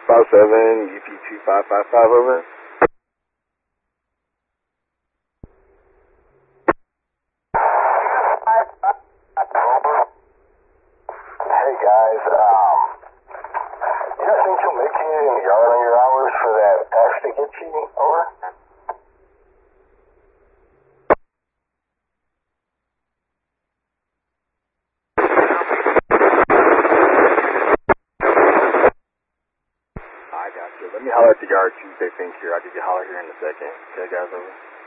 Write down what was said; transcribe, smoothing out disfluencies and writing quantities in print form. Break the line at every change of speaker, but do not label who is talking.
657, UP2555, over.
Hey guys, you guys think you'll make it in the yard on your hours for that X to get you? Over.
I got you. Let me holler at the yard, see what they think here. I'll give you a holler here in a second. Okay, guys, over.